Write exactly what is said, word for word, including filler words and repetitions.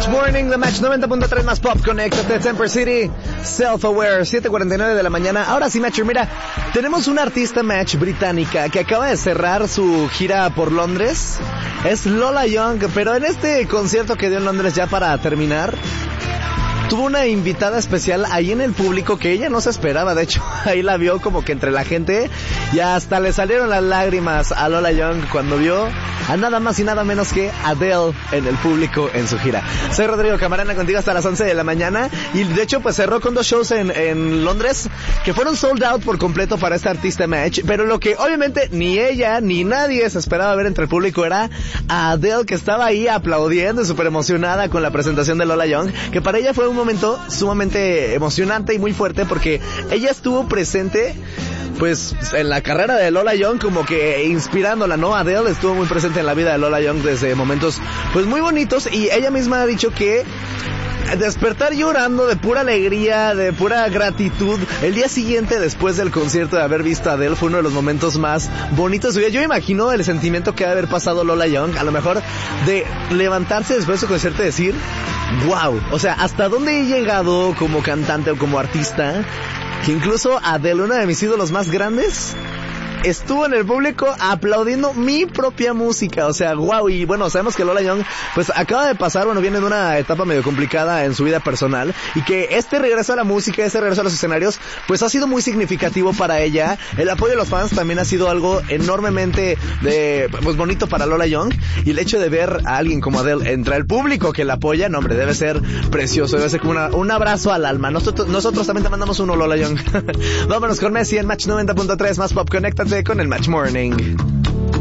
Match Morning, The Match noventa punto tres más Pop, conéctate, Temper City, Self-Aware, siete cuarenta y nueve de la mañana. Ahora sí, Matcher, mira, tenemos una artista Match británica que acaba de cerrar su gira por Londres. Es Lola Young, pero en este concierto que dio en Londres ya para terminar, tuvo una invitada especial ahí en el público que ella no se esperaba. De hecho, ahí la vio como que entre la gente y hasta le salieron las lágrimas a Lola Young cuando vio a nada más y nada menos que Adele en el público en su gira. Soy Rodrigo Camarena, contigo hasta las once de la mañana, y de hecho pues cerró con dos shows en, en Londres que fueron sold out por completo para esta artista Match, pero lo que obviamente ni ella ni nadie se esperaba ver entre el público era a Adele, que estaba ahí aplaudiendo y súper emocionada con la presentación de Lola Young, que para ella fue un momento sumamente emocionante y muy fuerte porque ella estuvo presente pues en la carrera de Lola Young, como que inspirándola, ¿no? Adele estuvo muy presente en la vida de Lola Young desde momentos pues muy bonitos, y ella misma ha dicho que despertar llorando de pura alegría, de pura gratitud el día siguiente después del concierto, de haber visto a Adele, fue uno de los momentos más bonitos de su vida. Yo imagino el sentimiento que ha de haber pasado Lola Young, a lo mejor de levantarse después de su concierto y decir, wow, o sea, hasta dónde he llegado como cantante o como artista, que incluso Adele, uno de mis ídolos más grandes, estuvo en el público aplaudiendo mi propia música. O sea, wow. Y bueno, sabemos que Lola Young pues acaba de pasar, bueno, viene de una etapa medio complicada en su vida personal, y que este regreso a la música, este regreso a los escenarios pues ha sido muy significativo para ella. El apoyo de los fans también ha sido algo enormemente de pues bonito para Lola Young, y el hecho de ver a alguien como Adele entre el público que la apoya, no hombre, debe ser precioso, debe ser como una, un abrazo al alma. Nosotros, nosotros también te mandamos uno, Lola Young. Vámonos con Messi en Match noventa punto tres más Pop, conéctate con el Match Morning.